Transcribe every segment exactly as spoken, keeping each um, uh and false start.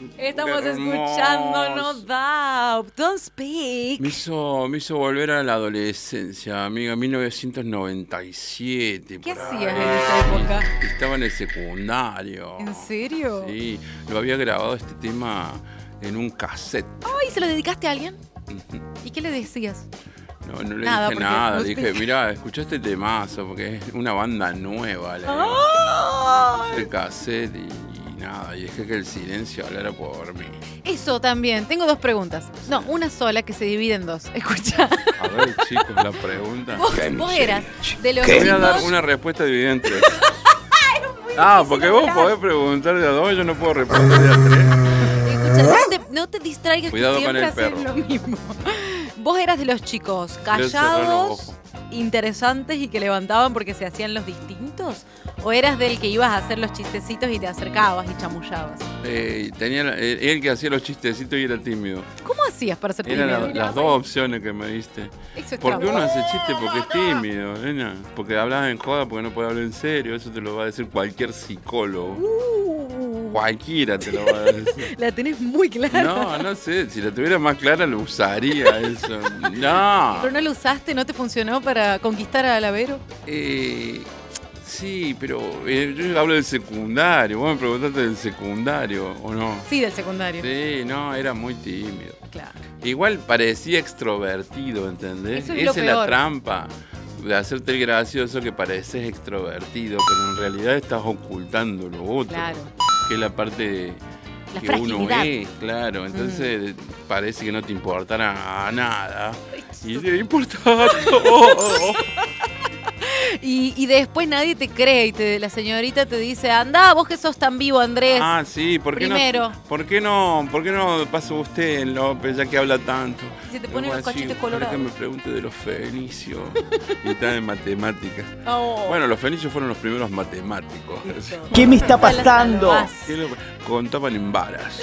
Estamos escuchando No Doubt, Don't Speak. Me hizo, me hizo volver a la adolescencia, amiga, mil novecientos noventa y siete. ¿Qué por hacías ahí. en esa época? Estaba en el secundario. ¿En serio? Sí, lo había grabado este tema en un cassette. Ay, ¿se lo dedicaste a alguien? ¿Y qué le decías? No, no le Nada, dije porque nada, no le dije, speak. mirá, escuchá este temazo, porque es una banda nueva, le digo. Ay. El cassette y, y nada, y dejé que el silencio hablara por mí. Eso también. Tengo dos preguntas. No, una sola que se divide en dos. Escucha. A ver, chicos, la pregunta. Vos, vos eras de los Te voy a dar chicos... una respuesta dividente. Ah, porque vos podés preguntar de a dos, yo no puedo responder de a tres. Escucha, no te, no te distraigas, Cuidado que con siempre el haces perro. lo mismo. Vos eras de los chicos cerró los callados, ojos. interesantes y que levantaban porque se hacían los distintos. ¿O eras del que ibas a hacer los chistecitos y te acercabas y chamullabas? Eh, tenía la- eh, él que hacía los chistecitos y era tímido. ¿Cómo hacías para ser Eran tímido? la- las dos opciones que me diste. Eso está Porque uno bueno. hace chiste porque es tímido, nena. Porque hablas en joda porque no puede hablar en serio. Eso te lo va a decir cualquier psicólogo. Uh, Cualquiera te lo va a decir. la tenés muy clara. No, no sé. Si la tuviera más clara lo usaría eso. No. ¿Pero no lo usaste? ¿No te funcionó para conquistar a Lavero? Eh, sí, pero eh, yo hablo del secundario. Vos me preguntaste del secundario, ¿o no? Sí, del secundario. Sí, no, era muy tímido. Claro. Igual parecía extrovertido, ¿entendés? Eso es lo Esa es la peor. trampa de hacerte el gracioso que pareces extrovertido, pero en realidad estás ocultando lo otro. Claro. Que es la parte La que uno fragilidad. es, claro. Entonces parece que no te importará nada. Y Eso- te importa todo. Y, y después nadie te cree y te, la señorita te dice, anda, vos que sos tan vivo, Andrés. Ah, sí, ¿por qué Primero. no? ¿Por qué no? ¿Por qué no pasa usted, López, ya que habla tanto? Y se te ponen Luego los así, cachetes ojalá colorados. que me pregunte de los fenicios y está en matemáticas. Oh. Bueno, los fenicios fueron los primeros matemáticos. ¿Qué me está Ojalá pasando? salvás. Que lo contaban en varas.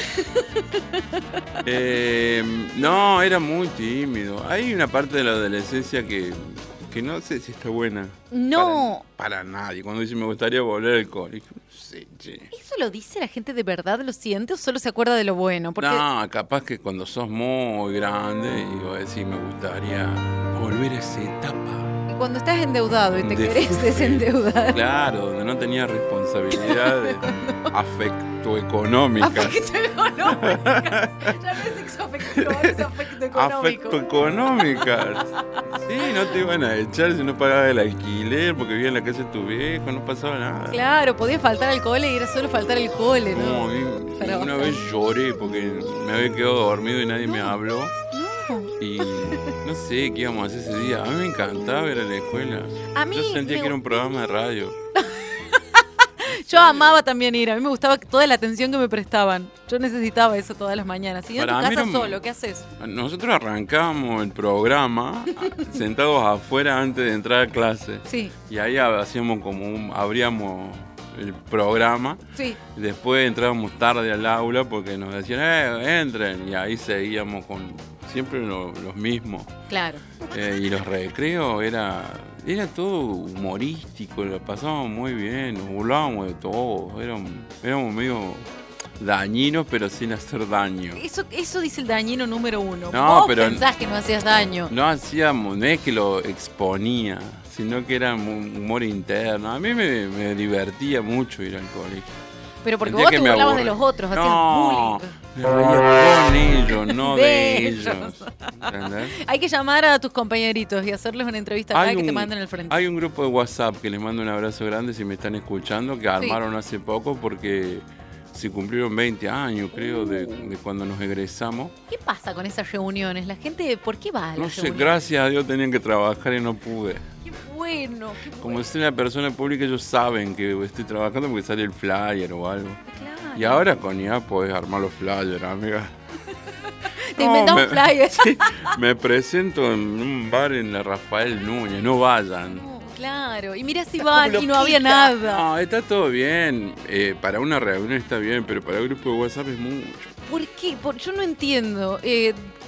Eh, no, era muy tímido. Hay una parte de la adolescencia que, que no sé si está buena. No. Para, para nadie. Cuando dice me gustaría volver al colegio. No sé, che. ¿Eso lo dice la gente de verdad? ¿Lo siente o solo se acuerda de lo bueno? Porque No, capaz que cuando sos muy grande y vos decís me gustaría volver a esa etapa. cuando estás endeudado y te De- querés desendeudar. Claro, donde no tenía responsabilidades afecto económicas. Afecto económico. Ya no es sexo afectivo, es afecto económico. Afecto económicas. Sí, no te iban a echar si no pagabas el alquiler porque vivía en la casa de tu viejo, no pasaba nada. Claro, podía faltar al cole y era solo faltar al cole, ¿no? No, a mí- Para una bajar. vez lloré porque me había quedado dormido y nadie me habló. No. Y no sé qué íbamos a hacer ese día. A mí me encantaba ir a la escuela. A mí Yo sentía me- que era un programa de radio. Yo amaba también ir, a mí me gustaba toda la atención que me prestaban. Yo necesitaba eso todas las mañanas. Y en tu Para mí casa era un- solo, ¿qué haces? Nosotros arrancábamos el programa sentados afuera antes de entrar a clase. Sí, Y ahí hacíamos como un, abríamos el programa. sí. Y después entrábamos tarde al aula porque nos decían, eh, entren. Y ahí seguíamos con siempre lo- los mismos. Claro. Eh, y los recreos era, era todo humorístico, lo pasábamos muy bien, nos burlábamos de todo. Éramos, éramos medio dañinos, pero sin hacer daño. Eso, eso dice el dañino número uno. No, Vos pero- pensás que no hacías daño. No hacíamos, no es que lo exponía, sino que era un humor interno. A mí me, me divertía mucho ir al colegio. Pero porque Sentía vos que te me burlabas de aburre. los otros, hacías No, bullying. me reía con ellos, no de, De ellos. ellos. ¿Entendés? Hay que llamar a tus compañeritos y hacerles una entrevista acá y que te manden al frente. hay un grupo de WhatsApp que les mando un abrazo grande si me están escuchando, que armaron hace poco porque se cumplieron veinte años, creo, de, de cuando nos egresamos. ¿Qué pasa con esas reuniones? La gente, ¿por qué va a las No sé, reuniones? gracias a Dios tenían que trabajar y no pude. Qué bueno, qué bueno. Como soy una persona pública, ellos saben que estoy trabajando porque sale el flyer o algo. Claro. Y ahora con I A podés armar los flyers, amiga. Te No, inventás me- un flyer. Sí, me presento en un bar en la Rafael Núñez, no vayan. No, claro. Y mira si van y no había nada. No, está todo bien. Eh, para una reunión está bien, pero para el grupo de WhatsApp es mucho. ¿Por qué? Por- yo no entiendo. Eh,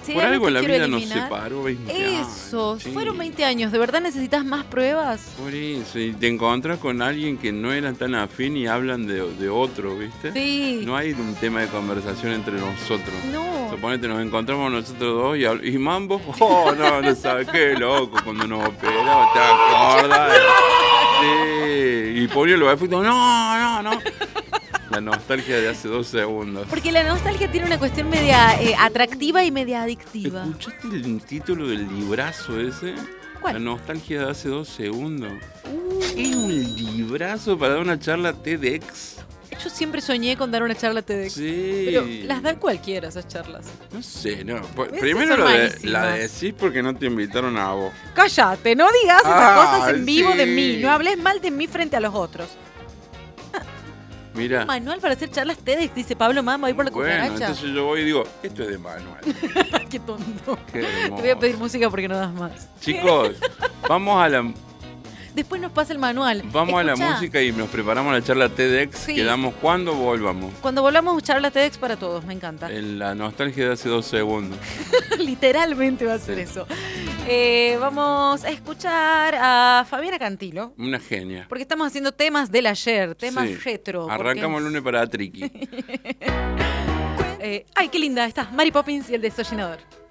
Si Por hay algo la que quiero vida nos eliminar, separó veinte años. Eso, Sí. fueron veinte años. ¿De verdad necesitas más pruebas? Por eso, y te encontrás con alguien que no era tan afín y hablan de, de otro, ¿viste? Sí. No hay un tema de conversación entre nosotros. No. Suponete, nos encontramos nosotros dos y, habl- y Mambo, oh, no, no sabes qué loco, cuando nos operaba, ¿te acordás? Sí, y ponía los efectos, no, no, no. La nostalgia de hace dos segundos. Porque la nostalgia tiene una cuestión media eh, atractiva y media adictiva. ¿Escuchaste el título del librazo ese? ¿Cuál? La nostalgia de hace dos segundos. Es un librazo para dar una charla TEDx. Yo siempre soñé con dar una charla TEDx. Sí. Pero las da cualquiera esas charlas. No sé, no. Por- Esas Primero son lo de- malísimas. la decís porque no te invitaron a vos. Cállate, no digas esas Ah, cosas en vivo sí. de mí. No hables mal de mí frente a los otros. Mira. Manual para hacer charlas TEDx, dice Pablo Mama, ahí por la Bueno, cucaracha. entonces yo voy y digo, esto es de manual. Qué tonto. Qué Te hermoso. voy a pedir música porque no das más. Chicos, vamos a la Después nos pasa el manual. vamos a la Escuchá, música y nos preparamos la charla TEDx. Sí. Quedamos cuando volvamos. Cuando volvamos, charla TEDx para todos, me encanta. En la nostalgia de hace dos segundos. Literalmente va a ser Sí. eso. Eh, vamos a escuchar a Fabiana Cantilo. Una genia. Porque estamos haciendo temas del ayer, temas Sí. retro. Arrancamos el lunes para Triki. porque- Eh, ay, qué linda está. Mary Poppins y el desollinador.